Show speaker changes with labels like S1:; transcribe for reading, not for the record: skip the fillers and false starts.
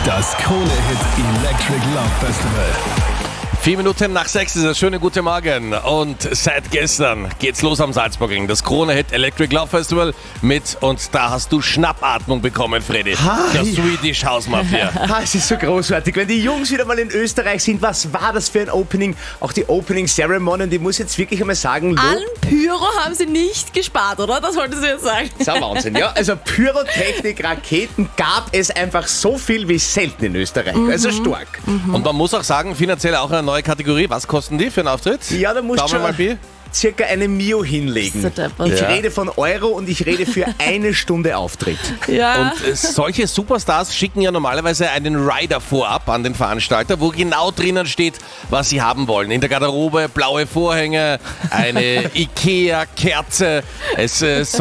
S1: Das Krone-Hit Electric Love Festival.
S2: 4 Minuten nach 6 ist es. Schönen guten Morgen. Und seit gestern geht's los am Salzburgring. Das Krone-Hit Electric Love Festival mit. Und da hast du Schnappatmung bekommen, Freddy. Der Swedish House Mafia.
S3: Es ist so großartig. Wenn die Jungs wieder mal in Österreich sind, was war das für ein Opening? Auch die Opening Ceremony, die muss jetzt wirklich einmal sagen,
S4: An Pyro haben sie nicht gespart, oder? Das wolltest du jetzt sagen.
S3: das ist ein Wahnsinn, ja. Also Pyrotechnik, Raketen gab es einfach so viel wie selten in Österreich. Also stark.
S2: Und man muss auch sagen, finanziell auch eine neue Kategorie. Was kosten die für einen Auftritt?
S3: Ja, da musst du
S2: Daumen mal Pi.
S3: circa eine Mio hinlegen.
S4: Das ist so deppert.
S3: Ich
S2: Ja.
S3: rede von Euro und ich rede für eine Stunde Auftritt.
S4: Ja.
S2: Und solche Superstars schicken ja normalerweise einen Rider vorab an den Veranstalter, wo genau drinnen steht, was sie haben wollen. In der Garderobe blaue Vorhänge, eine Ikea-Kerze. Es